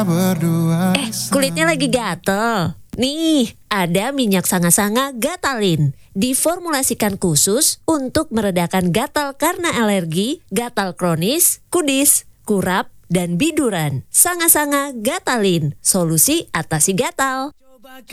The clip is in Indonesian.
berdua. Kulitnya lagi gatel. Nih, ada minyak sanga-sanga Gatalin. Diformulasikan khusus untuk meredakan gatal karena alergi, gatal kronis, kudis, kurap, dan biduran. Sanga-sanga Gatalin, solusi atasi gatal.